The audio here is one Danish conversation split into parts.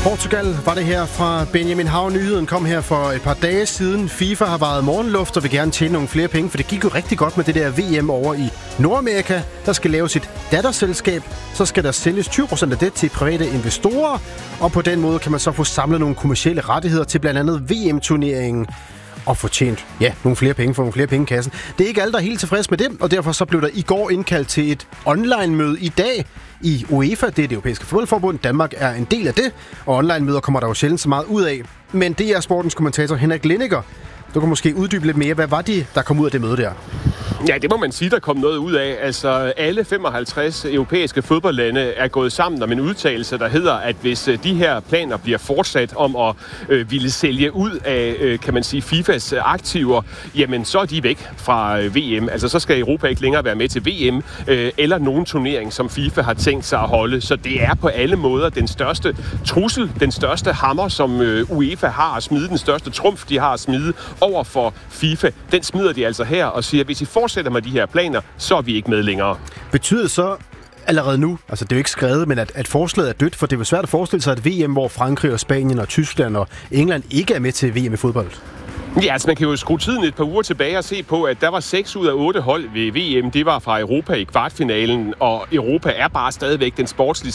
Portugal var det her fra Benjamin Hav. Nyheden kom her for et par dage siden. FIFA har varet morgenluft og vil gerne tjene nogle flere penge, for det gik jo rigtig godt med det der VM over i Nordamerika. Der skal laves et datterselskab, så skal der sælges 20% af det til private investorer, og på den måde kan man så få samlet nogle kommercielle rettigheder til blandt andet VM-turneringen og få tjent nogle flere penge, få nogle flere penge i kassen. Det er ikke alle, der er helt tilfreds med det, og derfor så blev der i går indkaldt til et online-møde i dag i UEFA, det er det europæiske fodboldforbund. Danmark er en del af det, og online-møder kommer der jo sjældent så meget ud af. Men det er sportens kommentator Henrik Linniger. Du kan måske uddybe lidt mere. Hvad var det, der kom ud af det møde der? Ja, det må man sige, der kom noget ud af. Altså, alle 55 europæiske fodboldlande er gået sammen om en udtalelse, der hedder, at hvis de her planer bliver fortsat om at ville sælge ud af, kan man sige, FIFAs aktiver, jamen så er de væk fra VM. Altså, så skal Europa ikke længere være med til VM eller nogen turnering, som FIFA har tænkt sig at holde. Så det er på alle måder den største trussel, den største hammer, som UEFA har at smide, den største trumf, de har at smide over for FIFA. Den smider de altså her og siger, at hvis I fortsætter med de her planer, så er vi ikke med længere. Betyder det så allerede nu, altså det er jo ikke skrevet, men at forslaget er dødt, for det er jo svært at forestille sig et VM, hvor Frankrig og Spanien og Tyskland og England ikke er med til VM i fodbold? Ja, altså man kan jo skrue tiden et par uger tilbage og se på, at der var 6 ud af 8 hold ved VM. Det var fra Europa i kvartfinalen, og Europa er bare stadigvæk den sportsligt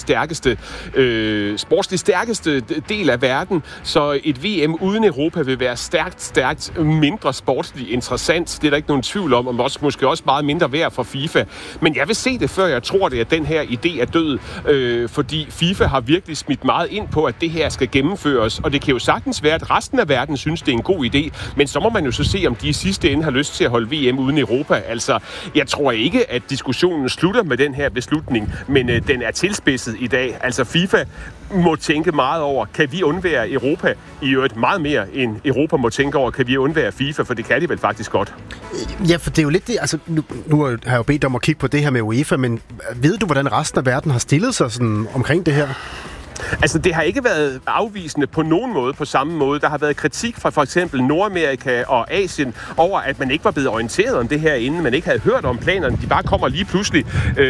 stærkeste del af verden. Så et VM uden Europa vil være stærkt mindre sportsligt interessant. Det er der ikke nogen tvivl om, og måske også meget mindre værd for FIFA. Men jeg vil se det, før jeg tror det, at den her idé er død. Fordi FIFA har virkelig smidt meget ind på, at det her skal gennemføres. Og det kan jo sagtens være, at resten af verden synes, det er en god idé. Men så må man jo så se, om de i sidste ende har lyst til at holde VM uden Europa. Altså, jeg tror ikke, at diskussionen slutter med den her beslutning, men den er tilspidset i dag. Altså, FIFA må tænke meget over, kan vi undvære Europa? I øvrigt meget mere, end Europa må tænke over, kan vi undvære FIFA? For det kan de vel faktisk godt. Ja, for det er jo lidt det. Altså, nu har jeg jo bedt om at kigge på det her med UEFA, men ved du, hvordan resten af verden har stillet sig sådan omkring det her? Altså, det har ikke været afvisende på nogen måde på samme måde. Der har været kritik fra for eksempel Nordamerika og Asien over, at man ikke var blevet orienteret om det her, inden man ikke havde hørt om planerne. De bare kommer lige pludselig.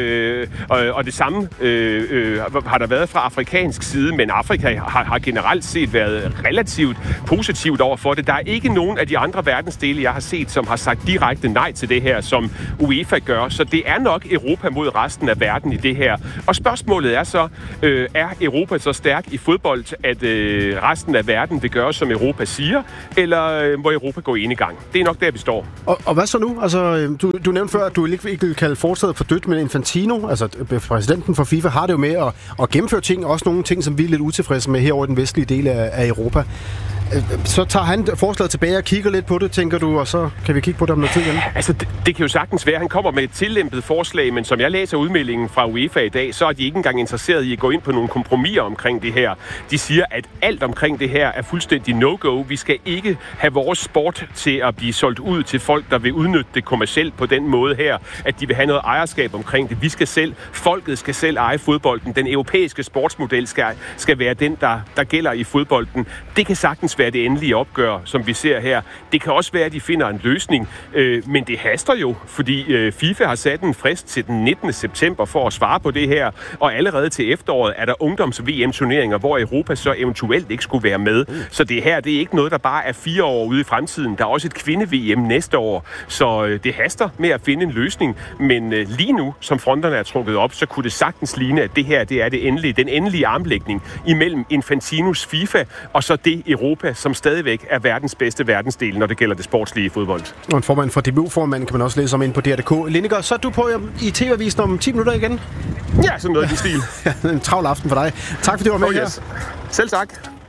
Og det samme har der været fra afrikansk side, men Afrika har generelt set været relativt positivt over for det. Der er ikke nogen af de andre verdensdele, jeg har set, som har sagt direkte nej til det her, som UEFA gør. Så det er nok Europa mod resten af verden i det her. Og spørgsmålet er så, er Europa så stærk i fodbold, at resten af verden vil gøre, som Europa siger, eller må Europa gå enegang? Det er nok der, vi står. Og hvad så nu? Altså, du nævnte før, at du ikke vil kalde forslaget for dødt, men Infantino, altså præsidenten for FIFA, har det jo med at gennemføre ting, også nogle ting, som vi er lidt utilfredse med herovre i den vestlige del af Europa. Så tager han forslaget tilbage og kigger lidt på det, tænker du, og så kan vi kigge på det om noget tid igen? Altså, det kan jo sagtens være, at han kommer med et tillempet forslag, men som jeg læser udmeldingen fra UEFA i dag, så er de ikke engang interesseret i at gå ind på nogle kompromiser omkring det her. De siger, at alt omkring det her er fuldstændig no-go. Vi skal ikke have vores sport til at blive solgt ud til folk, der vil udnytte det kommercielt på den måde her, at de vil have noget ejerskab omkring det. Folket skal selv eje fodbolden. Den europæiske sportsmodel skal være den, der gælder i fodbolden. Det kan sagtens være det endelige opgør, som vi ser her. Det kan også være, at de finder en løsning, men det haster jo, fordi FIFA har sat en frist til den 19. september for at svare på det her, og allerede til efteråret er der ungdoms-VM-turneringer, hvor Europa så eventuelt ikke skulle være med. Så det her, det er ikke noget, der bare er 4 år ude i fremtiden. Der er også et kvinde-VM næste år, så det haster med at finde en løsning, men lige nu, som fronterne er trukket op, så kunne det sagtens ligne, at det her, det er den endelige armlægning imellem Infantinos FIFA og så det Europa, som stadigvæk er verdens bedste verdensdel, når det gælder det sportslige fodbold. Og en formand for DBU-formanden kan man også læse om ind på DR.dk. Linniger, så er du på i TV-avisen om 10 minutter igen? Ja, sådan noget i den stil. En travl aften for dig. Tak fordi du var med her. Selv tak.